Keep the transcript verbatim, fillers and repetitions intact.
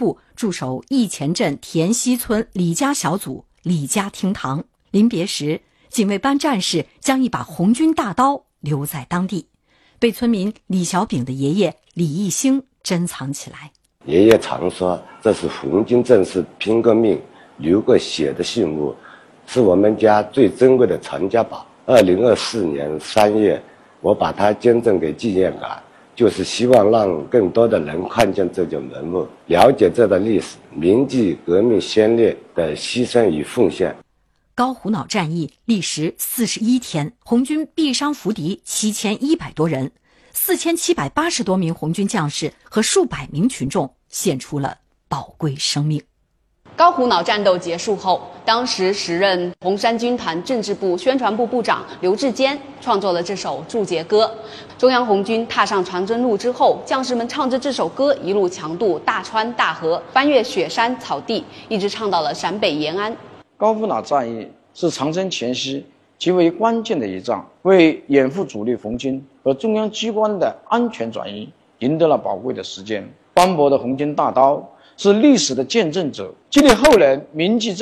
部驻守义前镇田溪村李家小组李家厅堂。临别时，警卫班战士将一把红军大刀留在当地，被村民李小丙的爷爷李义兴珍藏起来。 爷爷常说，这是红军战士拼过命流过血的信物，是我们家最珍贵的传家宝。二零二四年三月，我把它捐赠给纪念馆，就是希望让更多的人看见这件文物，了解这段历史，铭记革命先烈的牺牲与奉献。 高虎脑战役历时四十一天，红军毙伤俘敌七千一百多人，四千七百八十多名红军将士和数百名群众献出了宝贵生命。 高虎脑战斗结束后，当时时任红三军团政治部宣传部部长刘志坚创作了这首祝捷歌。中央红军踏上长征路之后，将士们唱着这首歌，一路强渡大川大河，翻越雪山草地，一直唱到了陕北延安。 高虎脑战役是长征前夕极为关键的一仗，为掩护主力红军和中央机关的安全转移赢得了宝贵的时间。斑驳的红军大刀是历史的见证者，激励后人铭记